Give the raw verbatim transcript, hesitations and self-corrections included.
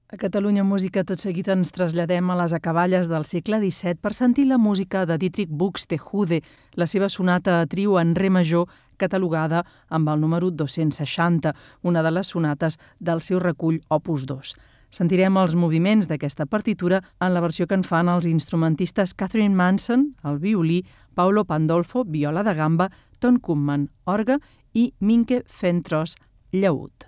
A Catalunya Música tot seguit ens traslladem a les acaballes del segle disset per sentir la música de Dietrich Buxtehude, la seva sonata a trio en re major, catalogada amb el número dos-cents seixanta, una de les sonates del seu recull Opus dos. Sentirem els moviments d'aquesta partitura en la versió que en fan els instrumentistes Catherine Manson, al violí, Paolo Pandolfo, viola de gamba, Ton Koopman, orgue i Minke Fentros, llaüt.